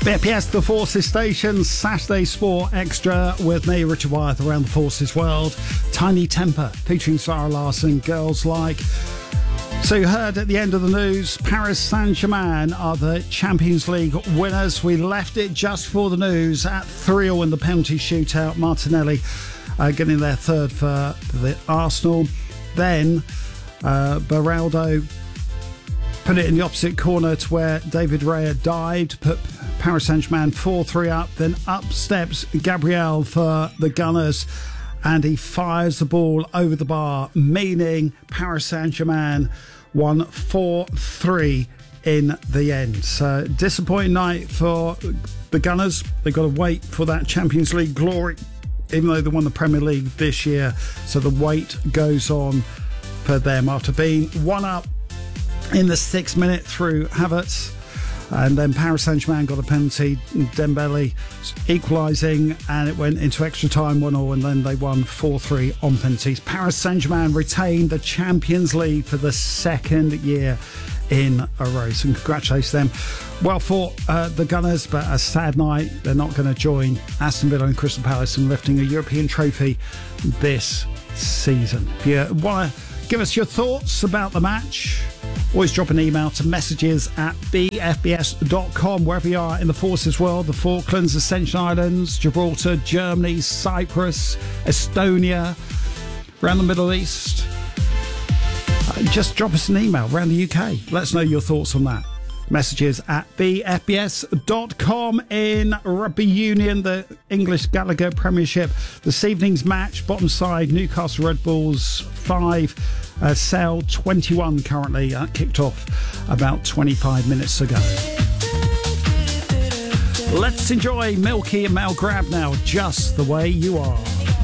BFBS The Forces Station, Saturday Sport Extra with me, Richard Wyeth, around the Forces world. Tiny Temper, featuring Sarah Larson, Girls Like. So you heard at the end of the news, Paris Saint-Germain are the Champions League winners. We left it just for the news at 3-0 in the penalty shootout. Martinelli getting their third for the Arsenal. Then Beraldo put it in the opposite corner to where David Raya dived, put Paris Saint-Germain 4-3 up. Then up steps Gabriel for the Gunners, and he fires the ball over the bar, meaning Paris Saint-Germain won 4-3 in the end. So disappointing night for the Gunners. They've got to wait for that Champions League glory, even though they won the Premier League this year. So the wait goes on for them after being 1-up in the 6th minute through Havertz. And then Paris Saint-Germain got a penalty, Dembele equalising, and it went into extra time 1-0, and then they won 4-3 on penalties. Paris Saint-Germain retained the Champions League for the second year in a row. So congratulations to them. Well fought, the Gunners, but a sad night. They're not going to join Aston Villa and Crystal Palace in lifting a European trophy this season. If you want to give us your thoughts about the match, always drop an email to messages@bfbs.com, wherever you are in the Forces world, the Falklands, Ascension Islands, Gibraltar, Germany, Cyprus, Estonia, around the Middle East. Just drop us an email around the UK. Let us know your thoughts on that. Messages@bfbs.com. In Rugby Union, the English Gallagher Premiership, this evening's match, bottom side, Newcastle Red Bulls 5, Sale 21 currently, kicked off about 25 minutes ago. Let's enjoy Milky and Mel Grab now, Just the Way You Are.